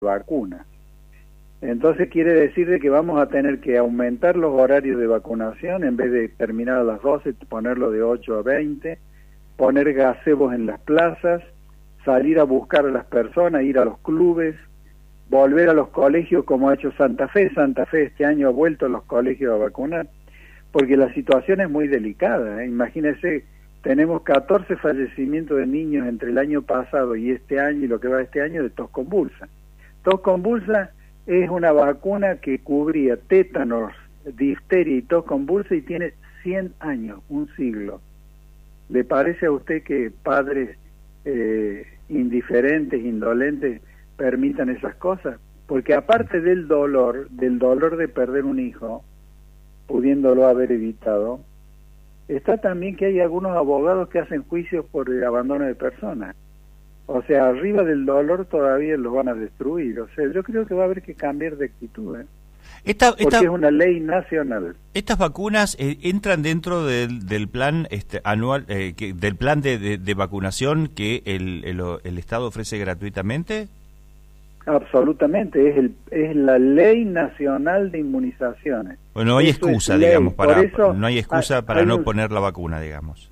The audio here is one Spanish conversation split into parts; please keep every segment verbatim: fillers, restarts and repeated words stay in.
vacunas. Entonces quiere decir de que vamos a tener que aumentar los horarios de vacunación, en vez de terminar a las doce, ponerlo de ocho a veinte, poner gazebos en las plazas, salir a buscar a las personas, ir a los clubes, volver a los colegios como ha hecho Santa Fe. Santa Fe este año ha vuelto a los colegios a vacunar, porque la situación es muy delicada, ¿eh? Imagínense, tenemos catorce fallecimientos de niños entre el año pasado y este año, y lo que va este año, de tos convulsa. Tos convulsa es una vacuna que cubría tétanos, difteria y tos convulsa y tiene cien años, un siglo. ¿Le parece a usted que padres eh, indiferentes, indolentes, permitan esas cosas? Porque aparte del dolor, del dolor de perder un hijo, pudiéndolo haber evitado, está también que hay algunos abogados que hacen juicios por el abandono de personas. O sea, arriba del dolor todavía los van a destruir. O sea, yo creo que va a haber que cambiar de actitud, ¿eh? Esta, porque esta, es una ley nacional. Estas vacunas eh, entran dentro del, del plan este, anual, eh, que, del plan de, de, de vacunación que el, el, el Estado ofrece gratuitamente. Absolutamente, es el es la ley nacional de inmunizaciones. Bueno, no hay eso excusa, digamos, para eso, no hay excusa hay, para hay no un, poner la vacuna, digamos.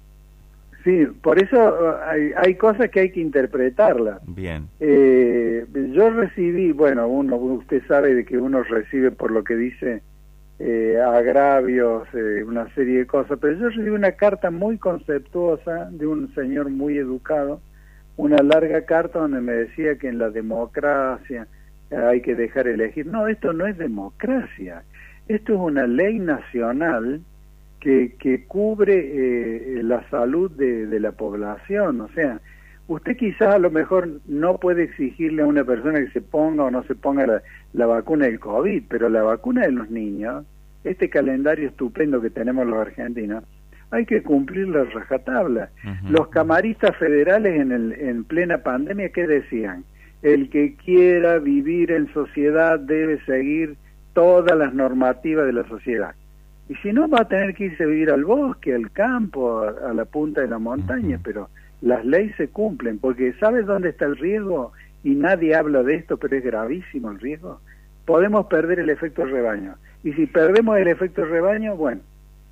Sí, por eso hay, hay cosas que hay que interpretarlas. Bien. Eh, yo recibí, bueno, uno usted sabe de que uno recibe por lo que dice eh, agravios, eh, una serie de cosas, pero yo recibí una carta muy conceptuosa de un señor muy educado, una larga carta donde me decía que en la democracia hay que dejar elegir. No, esto no es democracia, esto es una ley nacional que, que cubre eh, la salud de, de la población. O sea, usted quizás a lo mejor no puede exigirle a una persona que se ponga o no se ponga la, la vacuna del COVID, pero la vacuna de los niños, este calendario estupendo que tenemos los argentinos, hay que cumplir la rajatabla. Uh-huh. Los camaristas federales en, el, en plena pandemia, ¿qué decían? El que quiera vivir en sociedad debe seguir todas las normativas de la sociedad. Y si no, va a tener que irse a vivir al bosque, al campo, a, a la punta de la montaña, uh-huh. Pero las leyes se cumplen, porque ¿sabes dónde está el riesgo? Y nadie habla de esto, pero es gravísimo el riesgo. Podemos perder el efecto rebaño. Y si perdemos el efecto rebaño, bueno,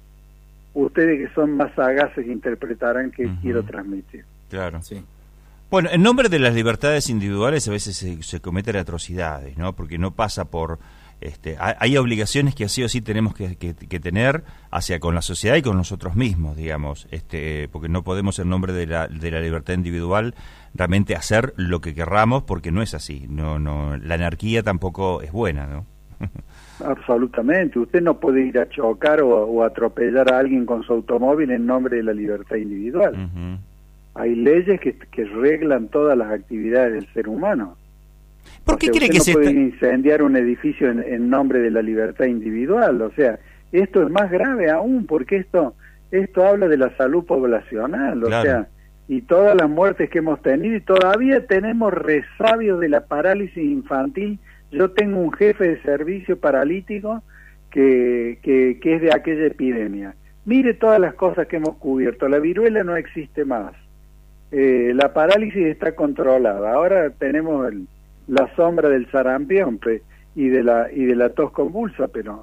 ustedes que son más sagaces interpretarán qué uh-huh. quiero transmitir. Claro, sí. Bueno, en nombre de las libertades individuales a veces se, se cometen atrocidades, ¿no? Porque no pasa por... Este, hay obligaciones que así o sí tenemos que, que, que tener hacia con la sociedad y con nosotros mismos, digamos, este, porque no podemos en nombre de la, de la libertad individual realmente hacer lo que querramos, porque no es así. No, no, la anarquía tampoco es buena, ¿no? Absolutamente. Usted no puede ir a chocar o, o atropellar a alguien con su automóvil en nombre de la libertad individual. Uh-huh. Hay leyes que, que reglan todas las actividades del ser humano. ¿Por qué o sea, cree que no se puede está... incendiar un edificio en, en nombre de la libertad individual? O sea, esto es más grave aún, porque esto esto habla de la salud poblacional, o claro. sea, y todas las muertes que hemos tenido, y todavía tenemos resabios de la parálisis infantil. Yo tengo un jefe de servicio paralítico que, que, que es de aquella epidemia. Mire todas las cosas que hemos cubierto. La viruela no existe más. Eh, la parálisis está controlada. Ahora tenemos el, la sombra del sarampión pues, y de la y de la tos convulsa, pero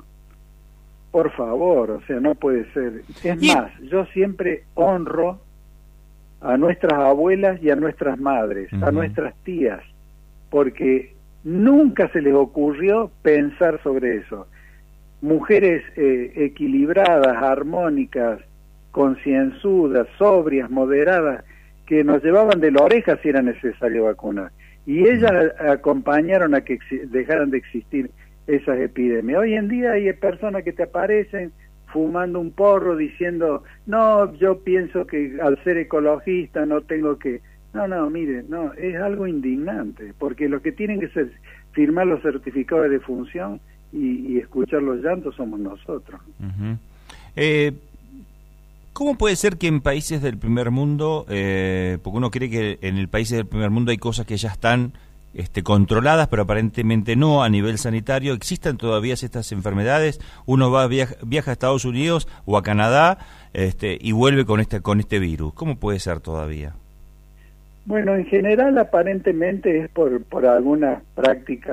por favor, o sea, no puede ser. Es ¿Y? más, yo siempre honro a nuestras abuelas y a nuestras madres, uh-huh. a nuestras tías, porque nunca se les ocurrió pensar sobre eso. Mujeres eh, equilibradas, armónicas, concienzudas, sobrias, moderadas, que nos llevaban de la oreja si era necesario vacunar. Y ellas acompañaron a que dejaran de existir esas epidemias. Hoy en día hay personas que te aparecen fumando un porro diciendo, no, yo pienso que al ser ecologista no tengo que... No, no, mire, no, es algo indignante, porque los que tienen que ser, firmar los certificados de defunción y, y escuchar los llantos somos nosotros. Uh-huh. Eh, ¿Cómo puede ser que en países del primer mundo, eh, porque uno cree que en el país del primer mundo hay cosas que ya están este, controladas, pero aparentemente no a nivel sanitario, existan todavía estas enfermedades? Uno va viaja, viaja a Estados Unidos o a Canadá este, y vuelve con este, con este virus. ¿Cómo puede ser todavía? Bueno, en general aparentemente es por, por alguna práctica